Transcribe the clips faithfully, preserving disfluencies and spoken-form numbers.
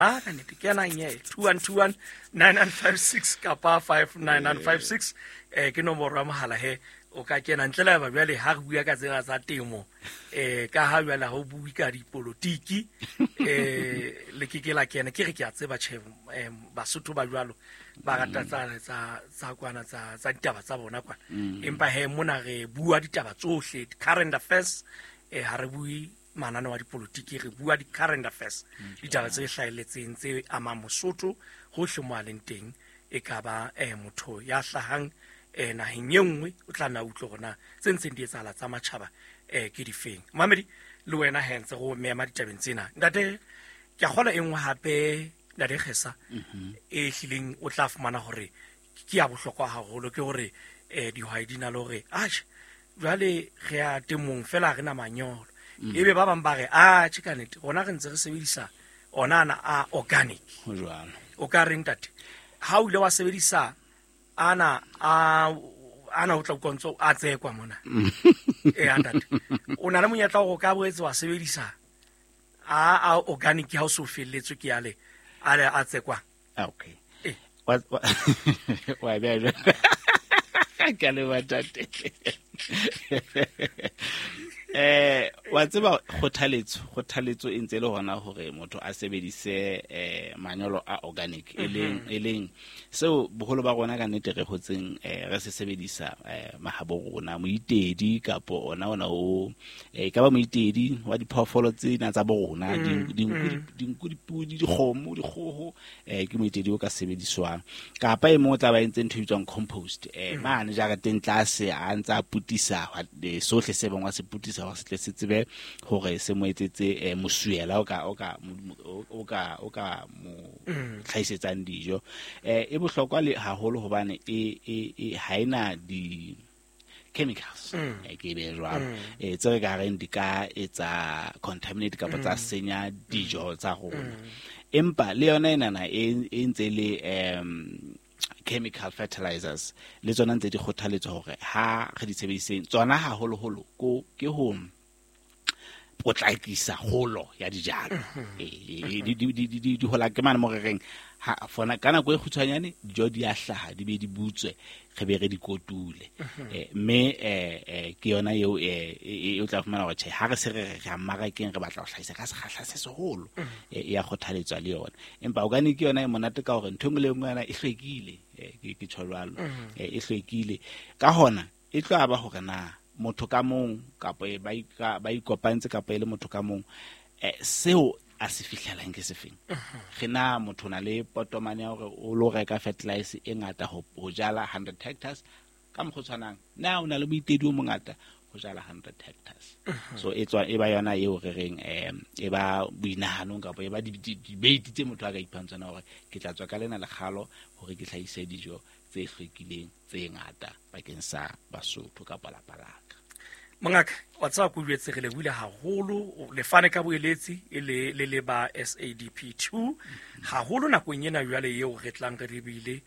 Ah, ka nnete ke yana nye two one two one nine nine five six kapa five nine nine five six eh ke nomoro ya mohala he o ka kena ntlela ba bjale ha re bua ka tsena tsa temo eh ka ha bjala ho bui ka dipolitiki eh le ke ke la kena ke re ke a tseba che eh Basotho ba jwalo ba rata tsa tsa tsa kwana tsa tsa ditaba tsa bona kwana empa he mona re bua ditaba tsohle current affairs eh ha re bui manana wa dipolitiki re bua di current affairs ditaba tse hlaeletseng tse ama Mosotho ho hlomwaleng teng e ka ba eh motho ya hlahang eh naheng yenngwe o tla na utlo gona tse ntseng di etsala tsa matjhaba eh ke di feng mamedi le wena hentse go mema ditabeng tsena ntate ke gola engwe hape ntate Gesa e hlileng o tla fumana hore ke ya bohlokwa haholo ke hore eh dihwai di na le hore a jwale re ya temong fela re na manyolo ebe ba bang ba re a chikanete gona re ntse re sebedisa onana a organic ho jwalo o ka reng tate ha o ile wa sebedisa ana a ana o tla kontso a tsekwa mona e andate o na le monyetla go ka boetse wa sebedisa a a organic ha o so felletswe ke yale ale a tsekwa okay what why be ka le batate eh wa tseba khothaletso khothaletso e ntse le hona hore motho a sebedise eh manyolo a organic eleng eleng so boholo ba rona ka nnete re hotseng eh re se sebedisa eh mahabo rona moitedi kapo ona ona o eh ka ba moitedi wa diphoofolo tsena tsa borona dinku dinku dipudi di khomo di khoho eh ke moitedi o ka sebediswang kapa e mo tla ba entse ntho itswang compost eh mane ja ka teng tlase a ntsa putisa sohle se bangwa se putisa wa se tletse tsebe hore se mo etsetse mosuela o ka o ka o ka o ka mo tlhaisetsang dijo eh e bohlokwa le haholo hobane e e haina di chemicals e ke be jwalo e tsere ka reng di ka etsa contaminate ka tsa senya dijo tsa rona empa le yona inana e ntse le um chemical fertilizers le tsona ntse di khothaletswa hore ha re di sebediseng tsona ha holo holo ko ke ho potlakisa holo ya dijalo eh di di di di hola ke mane mo reng ha fona kana go e khutshwanyane dijo di a hlaha di be di butswe re be re di kotule eh me eh ke yona eo e o tla fumana gore ha re se re ga marakeng re batla go hlahisa ka sekgahla se seholo e ya khothaletswa le yona empa organic yona e monate ka gore ntho ngwe le ngwe yana e hlwekile ke tshwalwalo e hlwekile ka hona e tlo aba hore na motho ka mong kapo e ba ba ikopantse kapo e le motho ka mong eh seo a se fihlelang ke sefeng gena motho na le potomane ya gore o lo reka fertilizer e ngata ho jala one hundred hectares ka mokgotsanang na o na le boitedi o mongata ho jala one hundred hectares so e tswa e ba yona eo re reng em e ba buinahanong kapo e ba debate tse motho a ka iphantshana hore ke tla tswa ka lena le khalo hore ke tlhaise dijo tse hlwekileng tse ngata bakeng sa Basotho ka palapalaka mangaka wa tsa go buetse re le bule haholo le fane ka boeletsi ele le le ba S A D P two haholo na go nyena jwale eo re tlang re rebile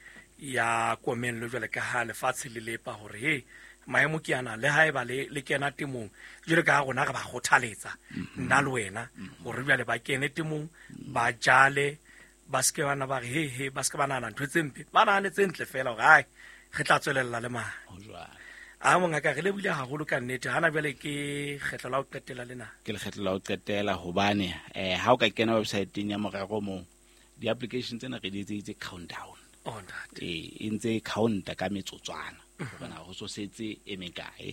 ya komello jwale ka ha lefatshe le lepa hore he maemo ke ana le haeba le le kena temong jwale ka gona ga ba gothaletsa nna le wena hore jwale ba kene temong ba jale ba ske bana ba he he ba ske bana ntwe tsempe ba na ne tsentle fela ga re tla tswelella le ma ho jwale a mo ngaka re le bile haholo ka nnete hana bjale ke kgetlo la o qetela lena ke le kgetlo la o qetela hobane eh ha o ka kena website-eng ya morero mo di applications tsena re di etse countdown oh ntate eh intse counta ka metsotswana bona go so setse e mekae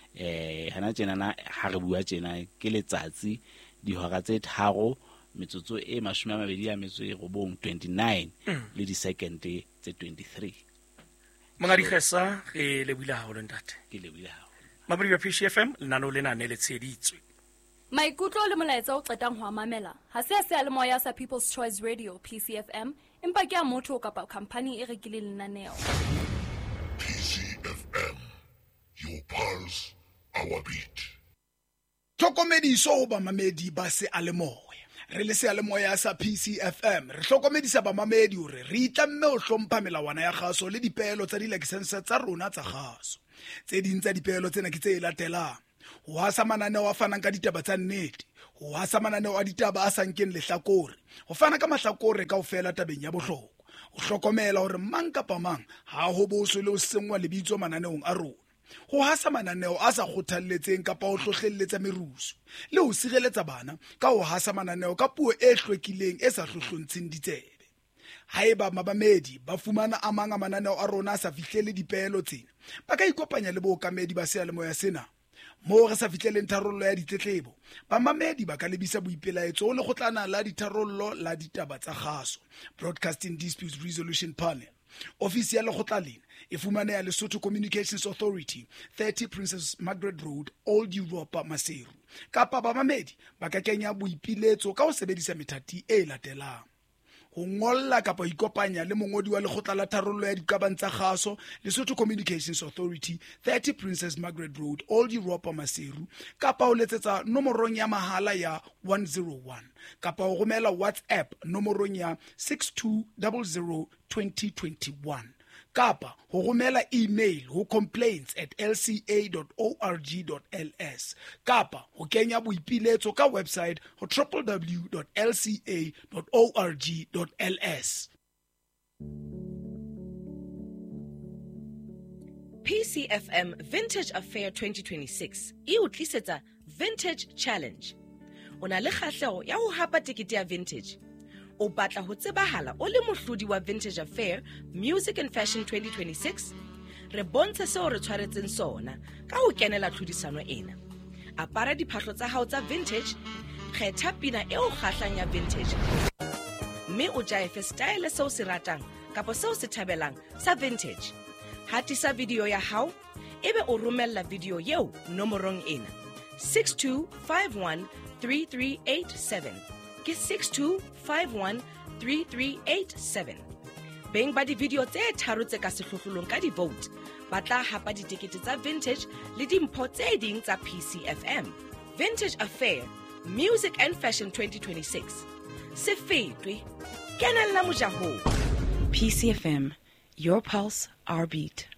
eh hana tsena na ha re bua tsena ke letsatsi di hora tse tharo metsotso e mashome a mabedi ya metso e robong twenty-nine le di second tse twenty-three Mangadi Gesa re le bile haholo ntate ke le bile haholo mabri ya P C F M lena no lena ne le tsheditswe maikutlo le molaetsa o qetang ho mamela ha se se le moya sa People's Choice Radio P C F M empa ke a motho kapa company e rekile lenaneo P C F M your pulse our beat Tlhokomediso ho ba mamedi ba se a le moya re le se a le moya sa P C F M re hlokomedisa ba mamedi hore re itlamme ho hlompha melawana ya kgaso le dipeelo tsa di-license tsa rona tsa kgaso tse ding tsa dipeelo tsena ke tse latelang ho hasa mananeo a fanang ka ditaba tsa nnete ho hasa mananeo a ditaba a sankeng lehlakore ho fana ka mahlakore kaofela tabeng ya bohlokwa ho hlokomela hore mang kapa mang ha ho boso le ho sengwa lebitso mananeong a rona ho hasa mananeo a sa kgothalletseng kapa ho hlohlelletsa merusu le ho sireletsa bana ka ho hasa mananeo ka puo e hlwekileng e sa hlohlontsheng ditsebe haeba mabamedi ba fumana a mang a mananeo a rona a sa fihlele dipeelo tsena ba ka ikopanya le bookamedi ba seyalemoya sena mo re sa fihleleng tharollo ya ditletlebo bamamedi ba ka lebisa boipelaetso le kgotlana la ditharollo la ditaba tsa kgaso Broadcasting Dispute Resolution Panel. Ofisi ya lekgotla lena e fumaneha Lesotho Communications Authority, thirty Princess Margaret Road, Old Europa, Maseru. Kapa bamamedi ba ka kenya boipiletso ka ho sebedisa methati e latelang: ho ngolla kapa ho ikopanya le mongodi wa lekgotla la tharollo ya dikabang tsa kgaso Lesotho Communications Authority, thirty Princess Margaret Road, Old Europa, Maseru, kapa ho letsetsa nomorong ya mahala ya one zero one kapa ho romela WhatsApp nomorong ya six two zero zero two zero two one kapa ho romela email ho complaints at l c a dot org dot l s kapa ho kenya boipiletso ka website ho w w w dot l c a dot org dot l s. P C F M Vintage Affair twenty twenty-six e o tlisetsa Vintage Challenge. O na le kgahlego ya ho hapa tikete ya Vintage. O batla ho tsebahala o le mohlodi wa Vintage Affair Music and Fashion twenty twenty-six? Re bontsha seo re tshwaretseng sona ka ho kenela tlhodisano ena. Apara diphahlo tsa hao tsa Vintage, kgetha pina e o kgahlang ya Vintage. Mme o jaife style seo se ratang kapa seo se thabelang sa Vintage. Hatisa video ya hao, ebe o romella video yeo nomorong ena six two five one three three eight seven. Ke six two five one three three eight seven. Beng ba di video tse tharo tse ka sehlohlolong ka di vote ba tla hapa ditekete tsa Vintage le dimpho tse ding tsa P C F M. Vintage Affair Music and Fashion twenty twenty-six. Se fetwe kenella mojahong. P C F M, your pulse, our beat.